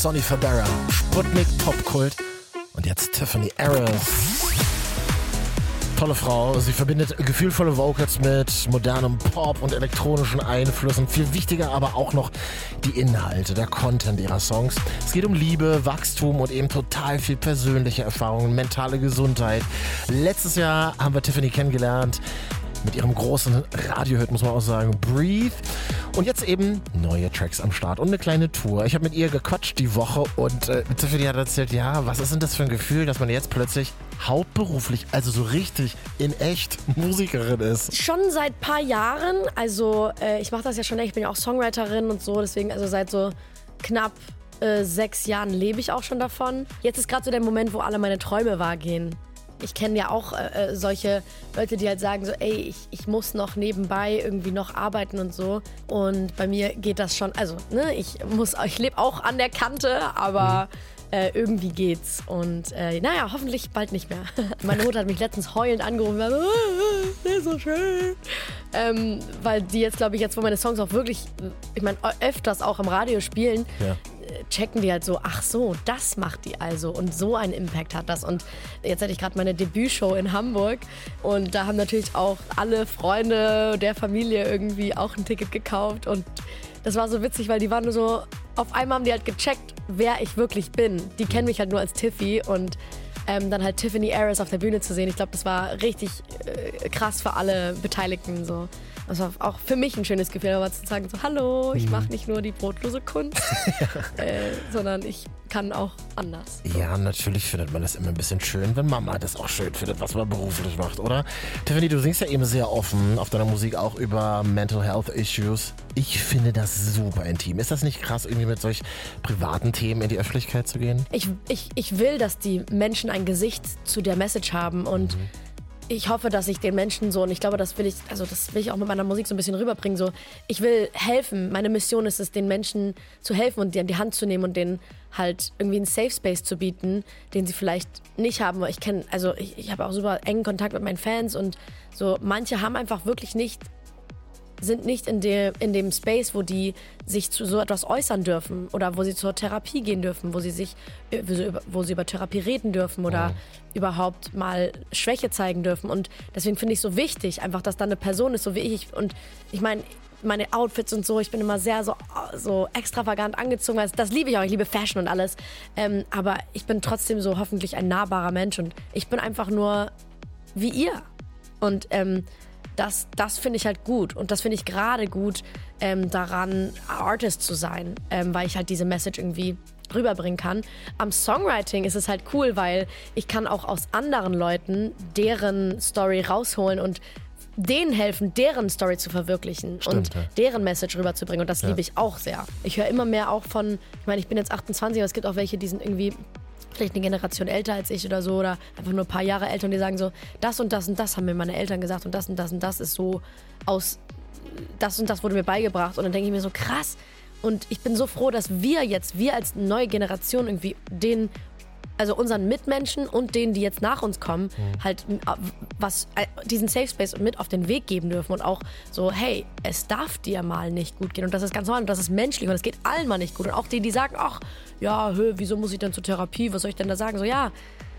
Sonny Fodera, Sputnik Popkult und jetzt Tiffany Harris. Tolle Frau, sie verbindet gefühlvolle Vocals mit modernem Pop und elektronischen Einflüssen. Viel wichtiger aber auch noch die Inhalte, der Content ihrer Songs. Es geht um Liebe, Wachstum und eben total viel persönliche Erfahrungen, mentale Gesundheit. Letztes Jahr haben wir Tiffany kennengelernt mit ihrem großen Radiohit, muss man auch sagen, Breathe. Und jetzt eben neue Tracks am Start und eine kleine Tour. Ich habe mit ihr gequatscht die Woche und Tiffany hat erzählt, ja, was ist denn das für ein Gefühl, dass man jetzt plötzlich hauptberuflich, also so richtig in echt Musikerin ist? Schon seit ein paar Jahren, also ich mache das ja schon, ich bin ja auch Songwriterin und so, deswegen also seit so knapp 6 Jahren lebe ich auch schon davon. Jetzt ist gerade so der Moment, wo alle meine Träume wahr gehen. Ich kenne ja auch solche Leute, die halt sagen so, ey, ich muss noch nebenbei irgendwie noch arbeiten und so. Und bei mir geht das schon, also ne, ich lebe auch an der Kante, aber irgendwie geht's. Und naja, hoffentlich bald nicht mehr. Meine Mutter hat mich letztens heulend angerufen, das ist so schön. Weil die jetzt, glaube ich, wo meine Songs auch wirklich, ich meine, öfters auch im Radio spielen, ja, checken die halt so, ach so, das macht die also und so einen Impact hat das. Und jetzt hatte ich gerade meine Debütshow in Hamburg und da haben natürlich auch alle Freunde der Familie irgendwie auch ein Ticket gekauft und das war so witzig, weil die waren nur so, auf einmal haben die halt gecheckt, wer ich wirklich bin. Die kennen mich halt nur als Tiffy und dann halt Tiffany Harris auf der Bühne zu sehen, ich glaube, das war richtig krass für alle Beteiligten so. Das war auch für mich ein schönes Gefühl, aber zu sagen so, hallo, ich mache nicht nur die brotlose Kunst, sondern ich kann auch anders. Ja, natürlich findet man das immer ein bisschen schön, wenn Mama das auch schön findet, was man beruflich macht, oder? Tiffany, du singst ja eben sehr offen auf deiner Musik auch über Mental Health Issues. Ich finde das super intim. Ist das nicht krass, irgendwie mit solch privaten Themen in die Öffentlichkeit zu gehen? Ich will, dass die Menschen ein Gesicht zu der Message haben und ich hoffe, dass ich den Menschen so, und ich glaube, das will ich auch mit meiner Musik so ein bisschen rüberbringen, so, ich will helfen. Meine Mission ist es, den Menschen zu helfen und die an die Hand zu nehmen und denen halt irgendwie einen Safe Space zu bieten, den sie vielleicht nicht haben. Ich habe auch super engen Kontakt mit meinen Fans und so, manche haben einfach wirklich sind nicht in dem Space, wo die sich zu so etwas äußern dürfen oder wo sie zur Therapie gehen dürfen, wo sie über Therapie reden dürfen oder überhaupt mal Schwäche zeigen dürfen. Und deswegen finde ich es so wichtig, einfach, dass da eine Person ist, so wie ich. Und ich meine Outfits und so, ich bin immer sehr so extravagant angezogen, also das liebe ich auch, ich liebe Fashion und alles. Aber ich bin trotzdem so hoffentlich ein nahbarer Mensch und ich bin einfach nur wie ihr. Und das finde ich halt gut und das finde ich gerade gut daran, Artist zu sein, weil ich halt diese Message irgendwie rüberbringen kann. Am Songwriting ist es halt cool, weil ich kann auch aus anderen Leuten deren Story rausholen und denen helfen, deren Story zu verwirklichen. Stimmt, und deren Message rüberzubringen und das liebe ich auch sehr. Ich höre immer mehr auch von, ich meine, ich bin jetzt 28, aber es gibt auch welche, die sind irgendwie vielleicht eine Generation älter als ich oder so oder einfach nur ein paar Jahre älter und die sagen so, das und das und das haben mir meine Eltern gesagt und das und das und das ist so aus, das und das wurde mir beigebracht und dann denke ich mir so, krass und ich bin so froh, dass wir als neue Generation irgendwie also unseren Mitmenschen und denen, die jetzt nach uns kommen, halt diesen Safe Space mit auf den Weg geben dürfen und auch so, hey, es darf dir mal nicht gut gehen und das ist ganz normal und das ist menschlich und es geht allen mal nicht gut und auch die sagen, ach, ja, wieso muss ich denn zur Therapie, was soll ich denn da sagen? So, ja,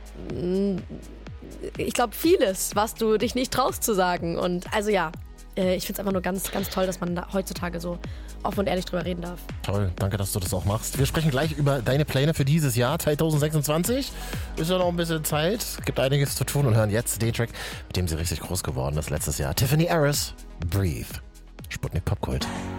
ich glaube vieles, was du dich nicht traust zu sagen und also ja, ich finde es einfach nur ganz, ganz toll, dass man da heutzutage so offen und ehrlich drüber reden darf. Toll, danke, dass du das auch machst. Wir sprechen gleich über deine Pläne für dieses Jahr 2026. Ist ja noch ein bisschen Zeit, gibt einiges zu tun und hören jetzt den Track, mit dem sie richtig groß geworden ist letztes Jahr. Tiffany Harris, Breathe. Sputnik Popkult.